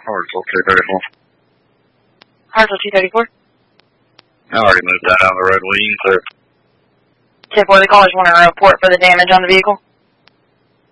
Hartsville 234. Hartsville 234? I already moved that out of the roadway. You can clear. 10-4, the callers want to report for the damage on the vehicle.